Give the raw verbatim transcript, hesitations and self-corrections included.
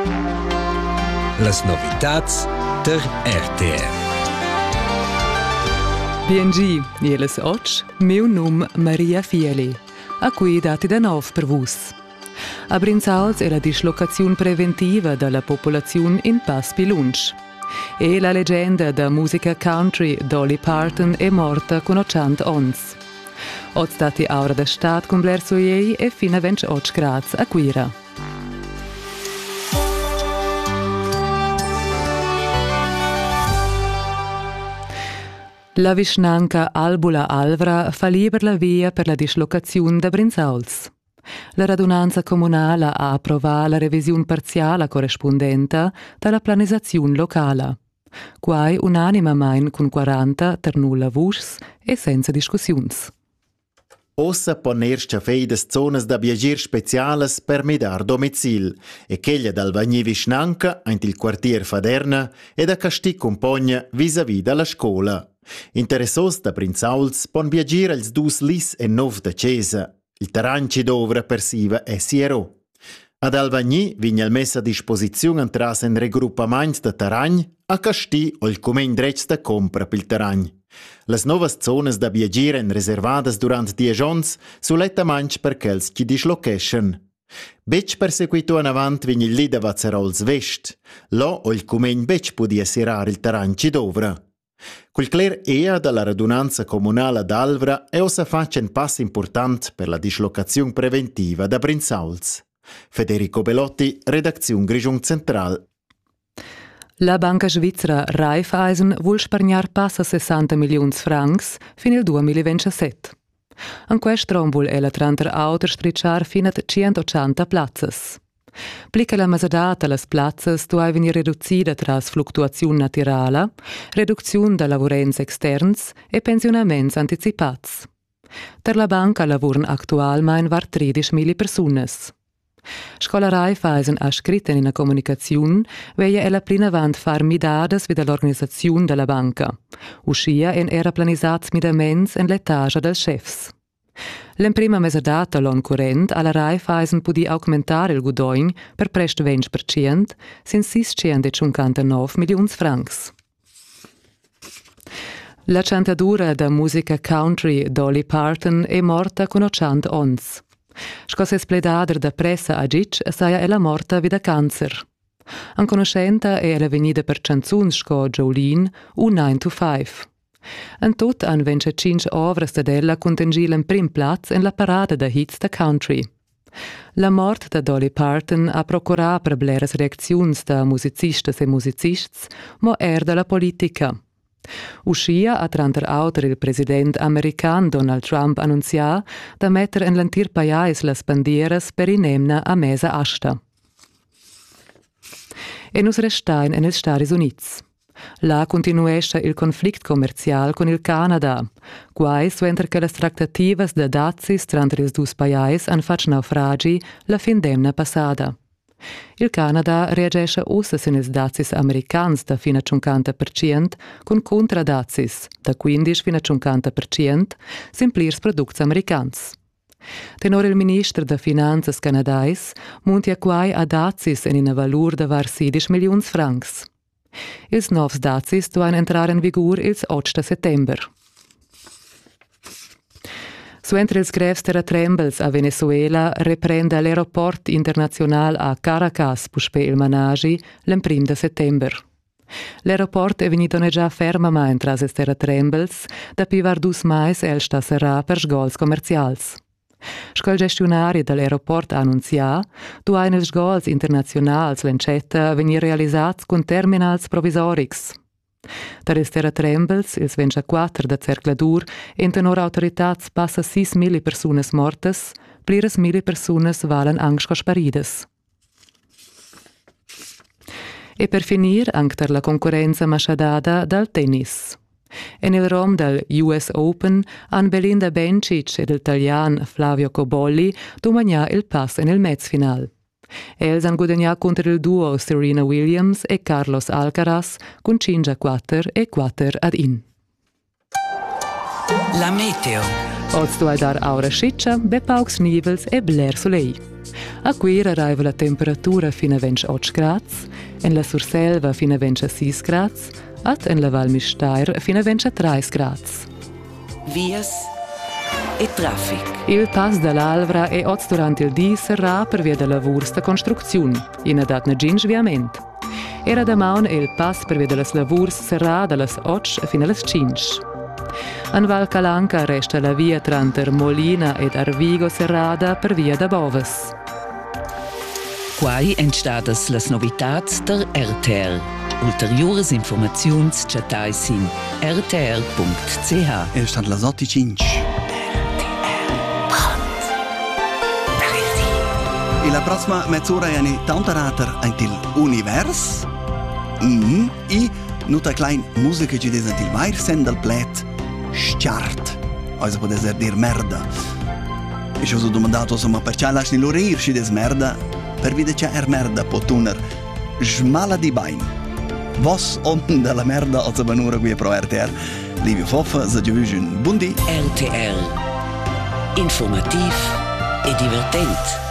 Las novitats der R T R. B N G, jeles och, meu num Maria Fieli, a cui dati da nov per vus. A Brinzals è la dislocazione preventiva della popolazione in Pass Pilunch. E la leggenda da musica country Dolly Parton è morta con ottanta ons. Od stati aura da stat con Blair Soyei e fino a ventotto gradi a Quira. La visnanca Albula Alvra fa liber la via per la dislocazione da Brinzals. La radunanza comunale ha approvato la revisione parziale corrispondente dalla planizzazione locale. Quai unanimamente con quaranta ter nulla vus e senza discussioni. Ossa ponerci feides zonas da viagir speciales per midar domicil e cheglia dal Vagni Visnanca ant il quartier Faderna e da Casti Compogna vis-a-vis dalla scola. Interessos da Brinzals pon viagir als dus lis e nov da Cesa. Il terrain ci dovra persiva è Siero. Ad Alvagni vigna il messa a disposizione antras en regroupament da terrain a Casti o il cumen drets da compra pil terrain. Las novas zonas da viagiren reservadas durant die ons sulettamaing per chels chi dislocation. Bec perseguito in avant vigna il lida Vazzerols Vest. Lo o il cumen bec podia sirar il terrain ci dovra. Quel cler ea dalla radunanza comunale d'Alvra è ossa faccia un passo importante per la dislocazione preventiva da Brinzals. Federico Bellotti, redazione Grigion Central. La banca svizzera Raiffeisen vuol spargnar passa sessanta milioni francs fino al duemilaventisette. In questo vuol ella tranter auter stricciar fino a centottanta plazzas. Plica la masadata las plazzas doveva venir riducida tras fluctuazione naturale, riduzione da lavorenza externs e pensionaments anticipats. Per la banca lavoran attualmein var tredicimila personas. Scola Raiffeisen ha scritto in una comunicazione veia ella plinavant far midades vid l'organizzazione della banca. Uscia en era planisats midaments en l'etage dels chefs. L'emprima mesadata l'on current alla Raiffeisen pudi aumentare il guadagno per prest venti per cento sin seicentocinquantanove milioni francs. La cantadura da musica country Dolly Parton è morta con ottanta ons. Scosse spledader da pressa a Gic saia ella morta vida cancer. An conoscenta è ella venida per canzuns sco Jolene un nine to five. En tot han venticinque ovras da ella contengilen prim plaz en la parada da hits da country. La mort da Dolly Parton ha procurato per bleres reacziuns da musicistas e musicists, mo er da la politica. Uscia a tranter auter il president american Donald Trump annunzia da metter en l'antir pajais las bandieras per inemna a mesa asta. E nus restain en els Staris Units. La continuesce il conflict commercial con il Canada, quai suenter che las tractativas da dazis tranter ils dus pajais han fatg naufragi la fin d'emna passada. Il Canada reagesce ussa sin ils dazis americans da fino a cinquanta per cento con contradazis da quindici fino a cinquanta per cento sin plirs products americans. Tenor il ministro da finanzas canadais muntia quai a dazis en ina valur da var sedici milioni francs. Ils novs dazis doan entrar in vigor ils otto settember. Suentre ils grevs terratrembels a Venezuela reprenda l'aeroport internazional a Caracas puspe il managi l'emprim de settember. L'aeroport è venuto già fermament tras els terratrembels da pivar dus mais el sta serrà per sgols commercials. Scol gestionari dell'aeroport ha annunzia, duain els sgols internazionals l'encetta venir realizzats con terminals provisorics. Per ils terratrembels, ils ventiquattro da cercladur, en tenor autoritats passa sis mila personas mortas, pliras mila personas valen anche sparides. E per finir, anche la concorrenza machadada dal tennis. En il rom del U S Open han Belinda Bencic ed il italian Flavio Cobolli domanià il pass en il mezzfinal. Els han guadagnat contro il duo Serena Williams e Carlos Alcaraz con cinque a quattro e quattro ad uno. La meteo. Oz tu ai dar aura sciccia, be paucs nivels e bler solei. A Quira arriva la temperatura fino a ventotto gradi, en la Surselva fino a ventisei gradi, at en la Val Mistair fino a ventitré gradi. Vias e traffic. Il pass dall'Alvra è oggi durante il dì sarà per via della lavori da costruzione, in adat na gin sviamento. Era da maun il pass per via delle lavori sarà dalle otto fino alle cinque. An Val Calanca resta la via tra Molina ed Arvigo serrada per via da Boves. Quai entstadas las novitats der R T R. Ulteriores informaziuns chatai sin r t r punct c h. E stan las otto e cinque. E la prossima mezz'ora è una tanta rater antil univers. Mm. E nuta klein musica ci des antil vair sen dal plet start. Also può deser dir merda. E ci ho domandato insomma perché lasci l'orir ci des merda per vide c'è er merda potuner smala di bain. Vos om della merda o zabanura qui pro R T R. Livio Foffa, za giuvision bundi. R T R. Informativ e divertent.